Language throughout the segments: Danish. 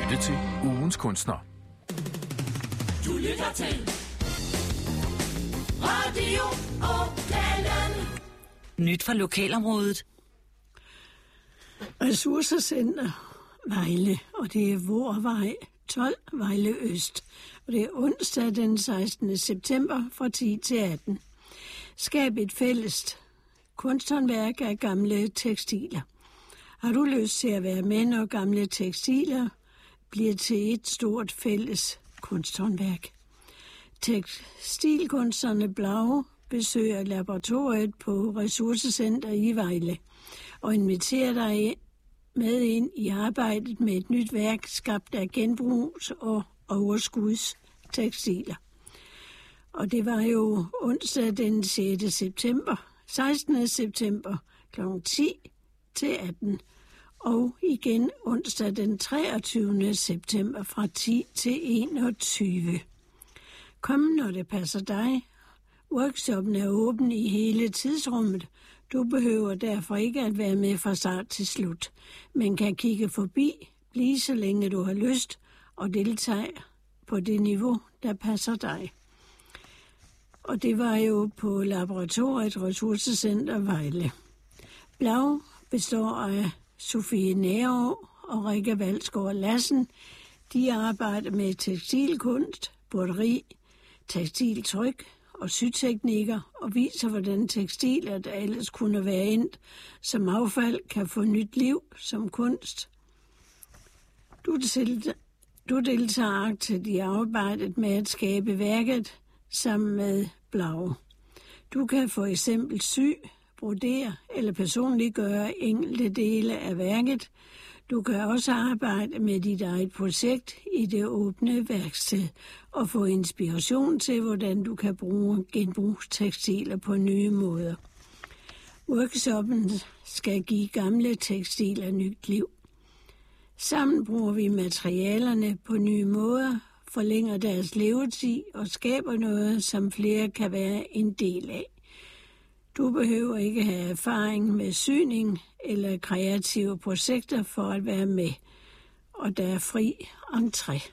lytte til ugens kunstner. Du lytter til Radio Ådalen. Nyt fra lokalområdet. Ressourcecenter Vejle, og det er Vorvej 12, Vejle Øst. Og det er onsdag den 16. september fra 10 til 18. Skab et fælles kunsthåndværk af gamle tekstiler. Har du lyst til at være med, når gamle tekstiler bliver til et stort fælles kunsthåndværk? Tekstilkunstnerne Blau besøger laboratoriet på Ressourcecenter i Vejle og inviterer dig med ind i arbejdet med et nyt værk skabt af genbrugs- og overskudstekstiler. Og det var jo onsdag den 6. september, 16. september kl. 10 til 18. Og igen onsdag den 23. september fra 10 til 21. Kom, når det passer dig. Workshoppen er åben i hele tidsrummet. Du behøver derfor ikke at være med fra start til slut, men kan kigge forbi, blive så længe du har lyst og deltage på det niveau, der passer dig. Og det var jo på laboratoriet Ressourcecenter Vejle. Blau består af Sofie Nærå og Rikke Valsgaard Lassen. De arbejder med tekstilkunst, broderi, tekstiltryk og syteknikker og viser, hvordan tekstiler, der ellers kunne være endt som affald, kan få nyt liv som kunst. Du deltager aktivt i arbejdet med at skabe værket sammen med Blau. Du kan for eksempel sy, brodere eller personliggøre enkelte dele af værket. Du kan også arbejde med dit eget projekt i det åbne værksted og få inspiration til, hvordan du kan bruge genbrugstekstiler på nye måder. Workshoppen skal give gamle tekstiler nyt liv. Sammen bruger vi materialerne på nye måder, forlænger deres levetid og skaber noget, som flere kan være en del af. Du behøver ikke have erfaring med syning eller kreative projekter for at være med, og der er fri entré.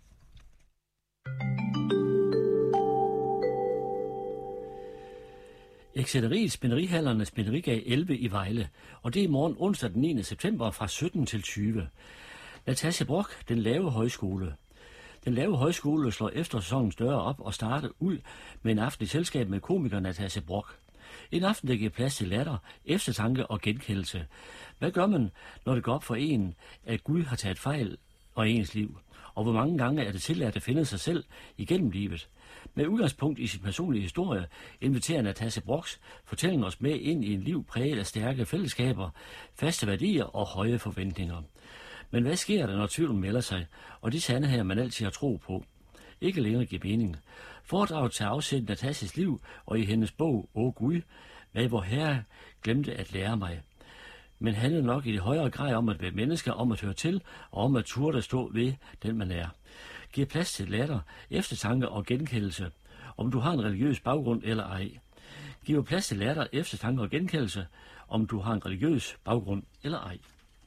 Eksætteriet Spænderihallernes Spænderigade 11 i Vejle, og det er i morgen onsdag den 9. september fra 17 til 20. Natasja Brock, Den Lave Højskole. Den Lave Højskole slår efter sæsonens døre op og starter ud med en aften i selskab med komiker Natasja Brock. En aften, der giver plads til latter, eftertanke og genkendelse. Hvad gør man, når det går op for en, at Gud har taget fejl og ens liv? Og hvor mange gange er det tilladt at finde sig selv igennem livet? Med udgangspunkt i sin personlige historie inviterer Natasja Brocks fortælling os med ind i en liv præget af stærke fællesskaber, faste værdier og høje forventninger. Men hvad sker der, når tvivlen melder sig, og de sandheder, man altid har tro på, ikke længere giver mening? Foredraget tager afsæt i Natasjas liv og i hendes bog, Åh Gud, hvad vor Herre glemte at lære mig. Men handler nok i det højere grad om at være mennesker, om at høre til, og om at turde at stå ved den man er. Giv plads til latter, eftertanke og genkendelse, om du har en religiøs baggrund eller ej. Giv plads til latter, eftertanke og genkendelse, om du har en religiøs baggrund eller ej.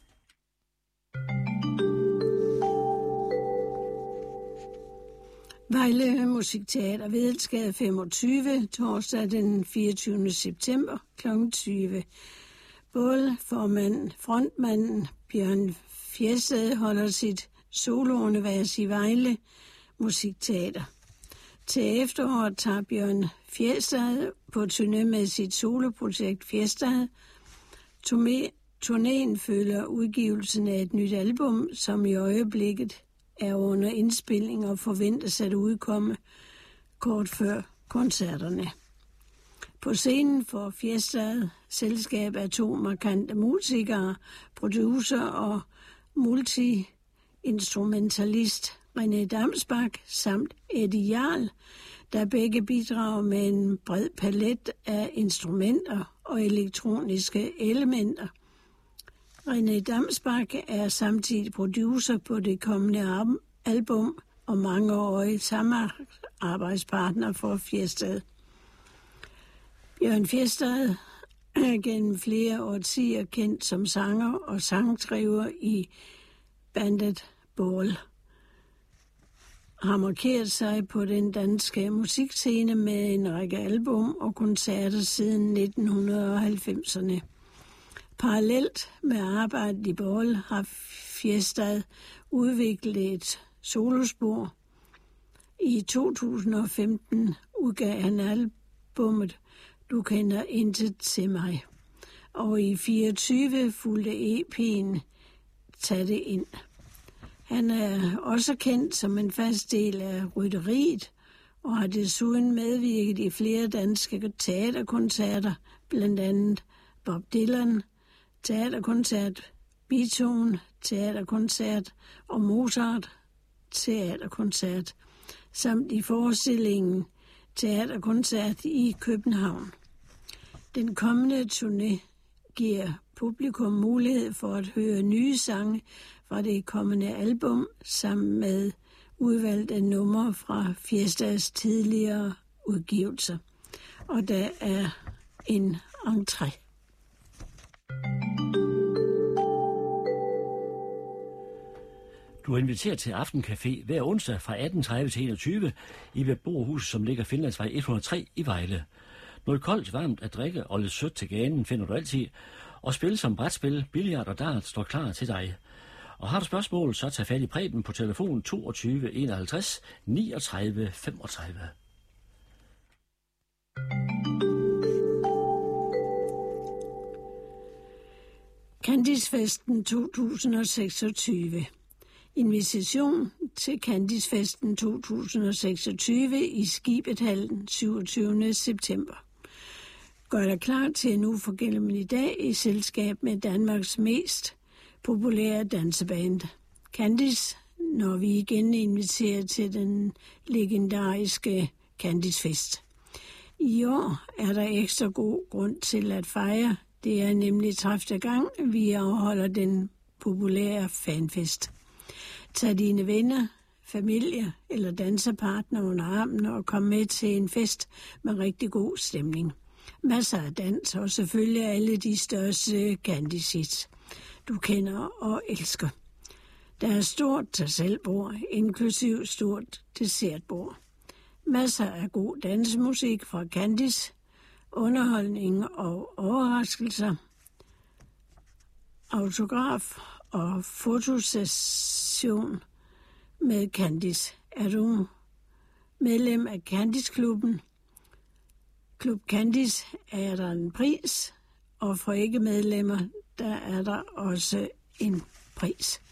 Vejle Musikteater, Vedelsgade 25, torsdag den 24. september kl. 20. Bålformanden, frontmanden Bjørn Fjersted holder sit solounivers i Vejle Musikteater. Til efteråret tager Bjørn Fjersted på turné med sit soloprojekt Fjersted. Turnéen følger udgivelsen af et nyt album, som i øjeblikket er under indspilning og forventes at udkomme kort før koncerterne. På scenen får Fjersted selskab af 2 markante musikere, producer og multi-instrumentalist René Damsbak samt Eddie Jarl, der begge bidrager med en bred palet af instrumenter og elektroniske elementer. René Damsbak er samtidig producer på det kommende album og mangeårig samarbejdspartner for Fjersted. Bjørn Fjersted er gennem flere årtier kendt som sanger og sangskriver i bandet Ball har markeret sig på den danske musikscene med en række album og koncerter siden 1990'erne. Parallelt med arbejdet i Ball har Fjestad udviklet et solospor. I 2015 udgav han albummet Du kender intet til mig, og i 24 fulgte EP'en Tag det ind. Han er også kendt som en fast del af rytteriet, og har desuden medvirket i flere danske teaterkoncerter, blandt andet Bob Dylan, teaterkoncert, Beethoven, teaterkoncert og Mozart, teaterkoncert, samt i forestillingen Teaterkoncert i København. Den kommende turné giver publikum mulighed for at høre nye sange fra det kommende album, sammen med udvalgte numre fra Fjestads tidligere udgivelser. Og der er en entré. Du er inviteret til Aftencafé hver onsdag fra 18.30 til 21 i beboerhuset, som ligger Finlandsvej 103 i Vejle. Noget koldt, varmt at drikke og lidt sødt til ganen finder du altid, og spil som brætspil, billard og dart står klar til dig. Og har du spørgsmål, så tag fat i Preben på telefon 22 51 39 35. Kandisfesten 2026. Invitation til Kandisfesten 2026 i Skibethallen 27. september. Gør dig klar til en uforglemmelig dag i selskab med Danmarks mest populære danseband, Kandis, når vi igen inviterer til den legendariske Kandisfest. I år er der ekstra god grund til at fejre. Det er nemlig 30. gang, vi afholder den populære fanfest. Tag dine venner, familie eller danserpartner under armen og kom med til en fest med rigtig god stemning. Masser af dans og selvfølgelig alle de største Kandis-hits, du kender og elsker. Der er stort tag-selv-bord, inklusiv stort dessertbord. Masser af god dansemusik fra Kandis, underholdning og overraskelser, autograf og fotosession med Kandis. Er du medlem af Kandisklubben? Klub Kandis er der en pris, og for ikke-medlemmer, der er der også en pris.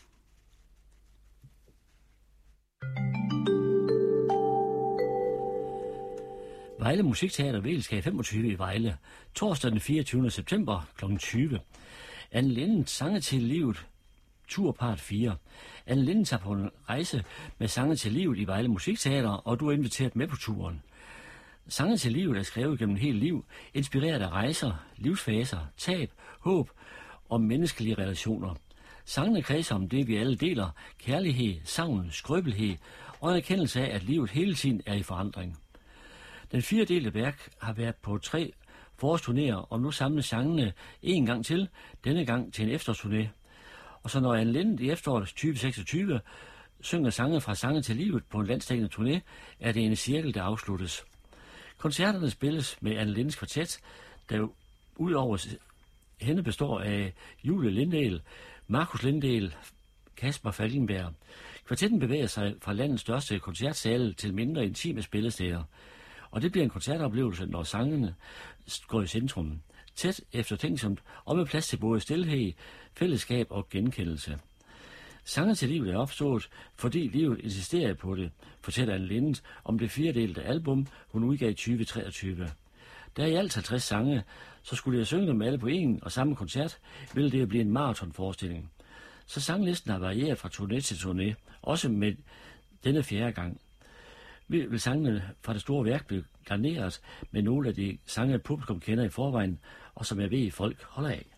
Vejle Musikteater Vægelskab 25 i Vejle. Torsdag den 24. september kl. 20. Anne Linden Sange til livet, tur part 4. Anne Linden tager på en rejse med Sange til livet i Vejle Musikteater, og du er inviteret med på turen. Sange til livet er skrevet gennem et helt liv, inspireret af rejser, livsfaser, tab, håb og menneskelige relationer. Sangene kredser om det, vi alle deler, kærlighed, savn, skrøbelighed og en erkendelse af, at livet hele tiden er i forandring. Den 4-delte værk har været på 3 forårsturnéer, og nu samles sangene en gang til, denne gang til en efterårsturné. Og så når Anne Lind i efteråret 2026 synger sange fra Sange til livet på en landsdækkende turné, er det en cirkel, der afsluttes. Koncerterne spilles med Anne Linds kvartet, der udover hende består af Julie Lindahl, Markus Lindahl, Kasper Falkenberg. Kvartetten bevæger sig fra landets største koncertsale til mindre intime spillesteder. Og det bliver en koncertoplevelse, når sangene går i centrum. Tæt, eftertænksomt og med plads til både stilhed, fællesskab og genkendelse. Sange til livet er opstået, fordi livet insisterer på det, fortæller Anne Lind om det 4-delte album, hun udgav i 2023. Der er i alt 50 sange, så skulle jeg synge dem alle på en og samme koncert, ville det blive en maratonforestilling. Så sanglisten har varieret fra turné til turné, også med denne 4. gang. Vil sangene fra det store værk blive garneret med nogle af de sange, publikum kender i forvejen, og som jeg ved, folk holder af.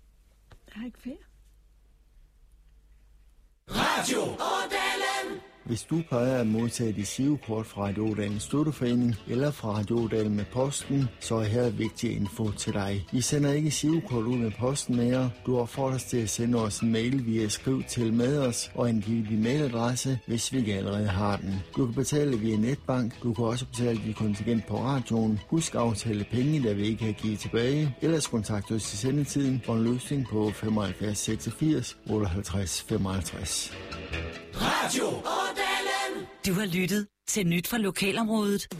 Det er ikke fair. Radio Årdalen. Hvis du plejer at modtage dit girokort fra Radio Ådalens Støtteforening eller fra Radio Ådalen med posten, så er her vigtig info til dig. Vi sender ikke girokort ud med posten mere. Du opfordres til at sende os en mail via skriv til med os og angive din mailadresse, hvis vi ikke allerede har den. Du kan betale via netbank. Du kan også betale dit kontingent på radioen. Husk at aftale penge, der vi ikke har givet tilbage. Ellers kontakt os til sendetiden for en løsning på 75 86 58 55. Radio Ådalen. Du har lyttet til Nyt fra Lokalområdet.